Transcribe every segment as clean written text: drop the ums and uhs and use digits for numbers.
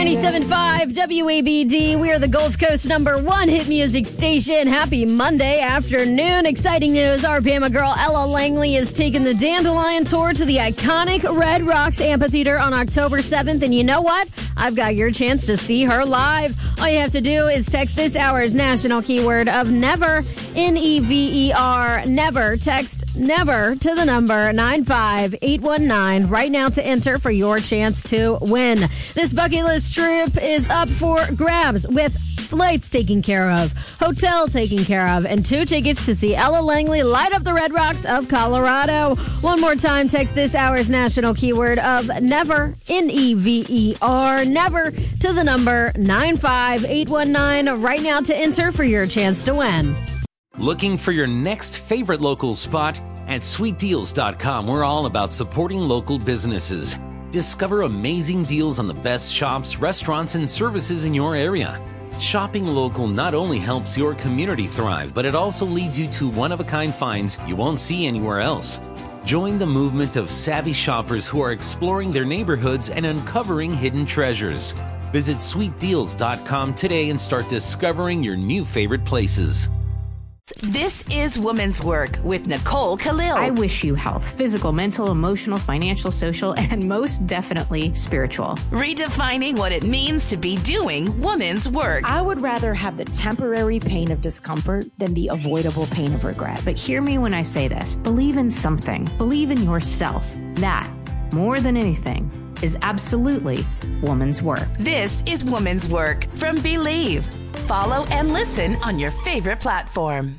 97.5 WABD. We are the Gulf Coast #1 hit music station. Happy Monday afternoon. Exciting news. Our Bama girl Ella Langley is taking the Dandelion Tour to the iconic Red Rocks Amphitheater on October 7th. And you know what? I've got your chance to see her live. All you have to do is text this hour's national keyword of never, N-E-V-E-R, never. Text never to the number 95819 right now to enter for your chance to win. This bucket list trip is up for grabs with flights taken care of, hotel taken care of, and 2 tickets to see Ella Langley light up the Red Rocks of Colorado. One more time, text this hour's national keyword of never, N-E-V-E-R, never to the number 95819 right now to enter for your chance to win. Looking for your next favorite local spot? At sweetdeals.com, we're all about supporting local businesses. Discover amazing deals on the best shops, restaurants, and services in your area. Shopping local not only helps your community thrive, but it also leads you to one-of-a-kind finds you won't see anywhere else. Join the movement of savvy shoppers who are exploring their neighborhoods and uncovering hidden treasures. Visit sweetdeals.com today and start discovering your new favorite places. This is Woman's Work with Nicole Khalil. I wish you health, physical, mental, emotional, financial, social, and most definitely spiritual. Redefining what it means to be doing woman's work. I would rather have the temporary pain of discomfort than the avoidable pain of regret. But hear me when I say this. Believe in something. Believe in yourself. That, more than anything, is absolutely woman's work. This is Woman's Work from Believe. Follow and listen on your favorite platform.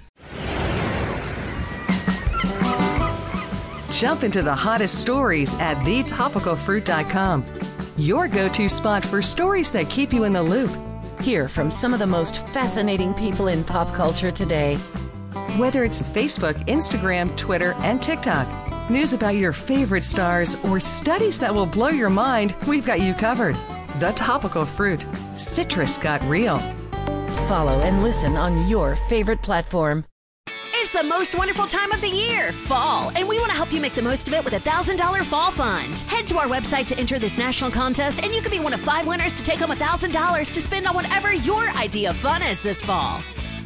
Jump into the hottest stories at thetopicalfruit.com. Your go-to spot for stories that keep you in the loop. Hear from some of the most fascinating people in pop culture today. Whether it's Facebook, Instagram, Twitter, and TikTok, news about your favorite stars, or studies that will blow your mind, we've got you covered. The Topical Fruit. Citrus got real. Follow and listen on your favorite platform. It's the most wonderful time of the year, fall, and we want to help you make the most of it with a $1,000 fall fund. Head to our website to enter this national contest, and you could be one of 5 winners to take home $1,000 to spend on whatever your idea of fun is this fall.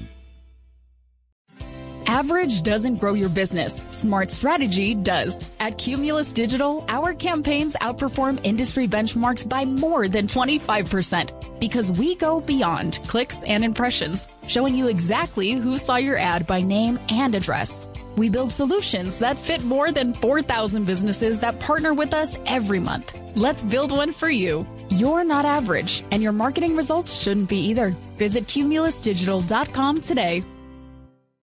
Average doesn't grow your business. Smart strategy does. At Cumulus Digital, our campaigns outperform industry benchmarks by more than 25% because we go beyond clicks and impressions, showing you exactly who saw your ad by name and address. We build solutions that fit more than 4,000 businesses that partner with us every month. Let's build one for you. You're not average, and your marketing results shouldn't be either. Visit cumulusdigital.com today.